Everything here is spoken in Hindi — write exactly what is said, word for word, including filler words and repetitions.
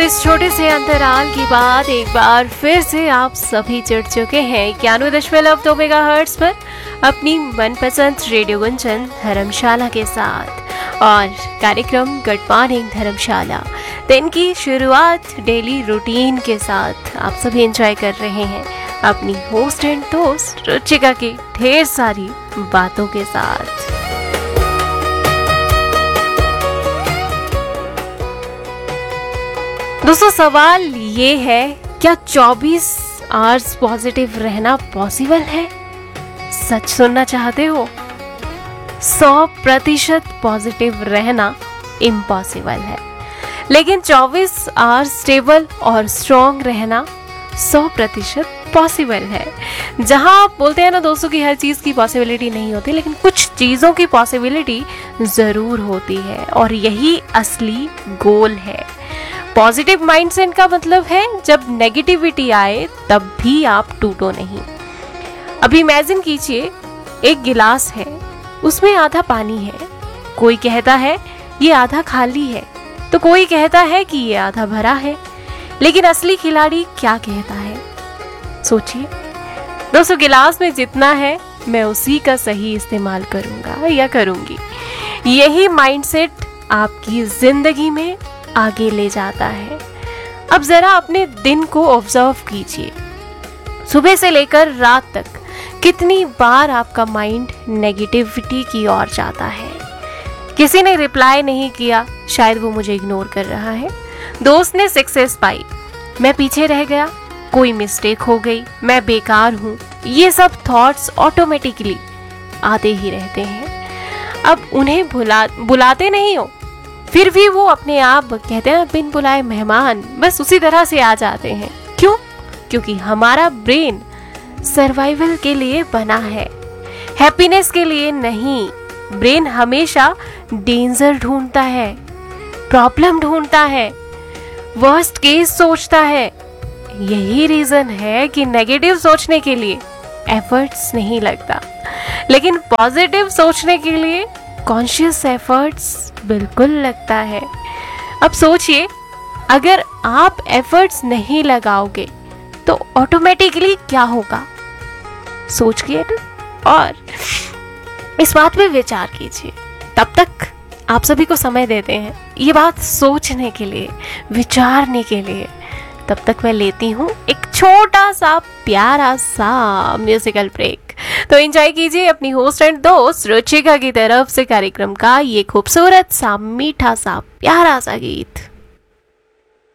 इस छोटे से अंतराल के बाद एक बार फिर से आप सभी जुड़ चुके हैं इक्यानवे दशमलव दो मेगा हर्ट्ज पर अपनी मनपसंद रेडियो गुंजन धर्मशाला के साथ। और कार्यक्रम गुड मॉर्निंग धर्मशाला दिन की शुरुआत डेली रूटीन के साथ आप सभी एंजॉय कर रहे हैं अपनी होस्ट एंड दोस्त रुचिका की ढेर सारी बातों के साथ। दोस्तों, सवाल ये है, क्या चौबीस आवर्स पॉजिटिव रहना पॉसिबल है? सच सुनना चाहते हो? सौ प्रतिशत पॉजिटिव रहना इम्पॉसिबल है, लेकिन चौबीस आवर्स स्टेबल और स्ट्रॉन्ग रहना सौ प्रतिशत पॉसिबल है। जहां आप बोलते हैं ना दोस्तों कि हर चीज की पॉसिबिलिटी नहीं होती, लेकिन कुछ चीजों की पॉसिबिलिटी जरूर होती है और यही असली गोल है। पॉजिटिव माइंडसेट का मतलब है जब नेगेटिविटी आए तब भी आप टूटो नहीं। अब इमेजिन कीजिए, एक गिलास है, उसमें आधा पानी है। कोई कहता है ये आधा खाली है, तो कोई कहता है कि ये आधा भरा है। लेकिन असली खिलाड़ी क्या कहता है? सोचिए दोस्तों, गिलास में जितना है मैं उसी का सही इस्तेमाल करूंगा या करूंगी। यही माइंडसेट आपकी जिंदगी में आगे ले जाता है। अब जरा अपने दिन को ऑब्जर्व कीजिए, सुबह से लेकर रात तक कितनी बार आपका माइंड नेगेटिविटी की ओर जाता है। किसी ने रिप्लाई नहीं किया, शायद वो मुझे इग्नोर कर रहा है। दोस्त ने सक्सेस पाई, मैं पीछे रह गया। कोई मिस्टेक हो गई, मैं बेकार हूँ। ये सब थॉट्स ऑटोमेटिकली आते ही रहते हैं। अब उन्हें भुला बुलाते नहीं हो, फिर भी वो अपने आप कहते हैं बिन बुलाए मेहमान, बस उसी तरह से आ जाते हैं। क्यों? क्योंकि हमारा ब्रेन सर्वाइवल के लिए बना है, हैप्पीनेस के लिए नहीं। ब्रेन हमेशा डेंजर ढूंढता है, प्रॉब्लम ढूंढता है, वर्स्ट केस सोचता है। यही रीजन है कि नेगेटिव सोचने के लिए एफर्ट्स नहीं लगता, लेकिन पॉजिटिव सोचने के लिए कॉन्शियस एफर्ट्स बिल्कुल लगता है। अब सोचिए, अगर आप एफर्ट्स नहीं लगाओगे तो ऑटोमेटिकली क्या होगा? सोचिए और इस बात पे विचार कीजिए। तब तक आप सभी को समय देते हैं ये बात सोचने के लिए, विचारने के लिए। तब तक मैं लेती हूँ एक छोटा सा प्यारा सा म्यूजिकल ब्रेक। तो एंजॉय कीजिए अपनी होस्ट एंड दोस्त रुचिका की तरफ से कार्यक्रम का ये खूबसूरत सा मीठा सा प्यारा सा गीत।